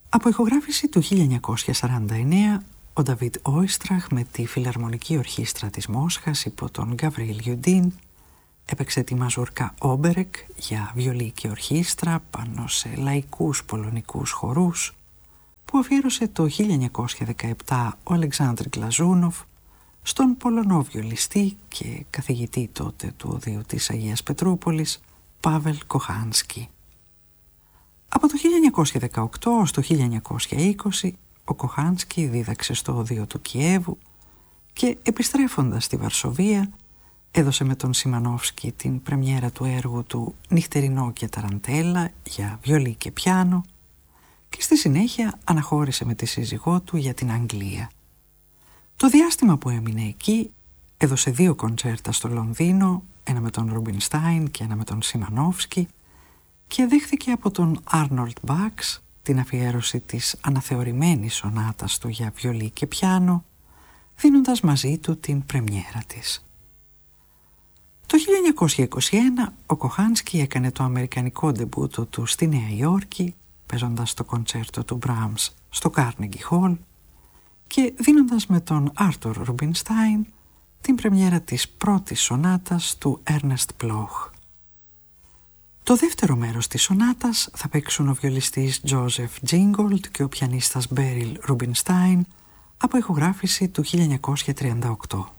Από ηχογράφηση του 1949, ο Νταβίτ Όιστραχ με τη Φιλαρμονική Ορχήστρα της Μόσχας υπό τον Γκαβρίλ Γιουντίν έπαιξε τη μαζούρκα Όμπερεκ για βιολί και ορχήστρα πάνω σε λαϊκούς πολωνικούς χορούς που αφιέρωσε το 1917 ο Αλεξάνδρ Γκλαζούνοφ στον Πολωνό βιολιστή και καθηγητή τότε του Οδείου της Αγίας Πετρούπολης Πάβελ Κοχάνσκι. Από το 1918 ως το 1920 ο Κοχάνσκι δίδαξε στο Οδείο του Κιέβου και επιστρέφοντας στη Βαρσοβία έδωσε με τον Σιμανόφσκι την πρεμιέρα του έργου του «Νυχτερινό και Ταραντέλα» για βιολί και πιάνο και στη συνέχεια αναχώρησε με τη σύζυγό του για την Αγγλία. Το διάστημα που έμεινε εκεί έδωσε 2 κοντσέρτα στο Λονδίνο, ένα με τον Ρουμπινστάιν και ένα με τον Σιμανόφσκι και δέχθηκε από τον Άρνολτ Μπάξ την αφιέρωση της αναθεωρημένης σονάτας του για βιολί και πιάνο, δίνοντας μαζί του την πρεμιέρα της. Το 1921 ο Κοχάνσκι έκανε το αμερικανικό ντεμπούτο του στη Νέα Υόρκη, παίζοντας το κοντσέρτο του Μπράμς στο Κάρνεγκι Χολ και δίνοντας με τον Άρτουρ Ρουμπινστάιν την πρεμιέρα της πρώτης σονάτας του Έρνεστ Πλόχ. Το δεύτερο μέρος της σονάτας θα παίξουν ο βιολιστής Τζόζεφ Τζίνγκολτ και ο πιανίστας Μπέριλ Ρουμπινστάιν από ηχογράφηση του 1938.